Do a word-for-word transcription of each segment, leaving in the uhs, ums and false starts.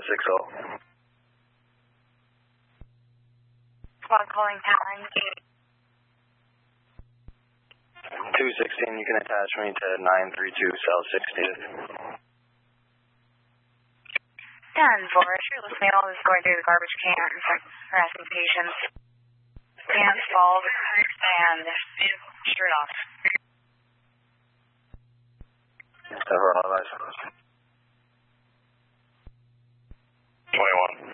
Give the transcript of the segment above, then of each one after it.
six zero. Squad calling Tower eight. two sixteen, you can attach me to nine three two South sixtieth. ten four, shirtless male is going through the garbage can, harassing patients. Hands bald and shirt off. Several otherwise. twenty-one.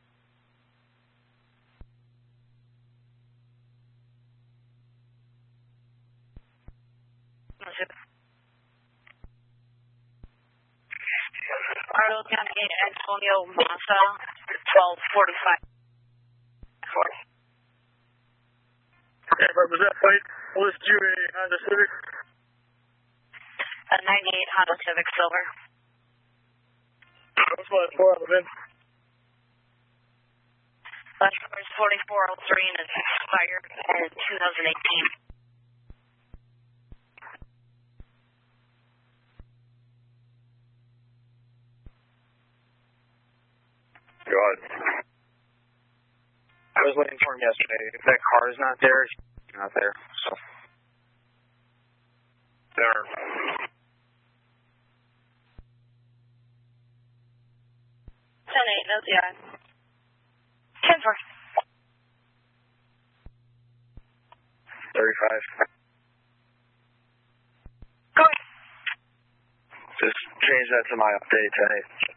Arnold County, Antonio Massa, twelve forty-five. Okay, represent plate. List you a Honda Civic. A ninety-eight Honda Civic Silver. What's my four on the VIN? Last number is forty-four oh three and it's expired in two thousand eighteen. Go ahead. I was looking for him yesterday. If that car is not there, he's not there. So. There. ten eight, no Z I. ten four. thirty-five. Go ahead. Just change that to my update today.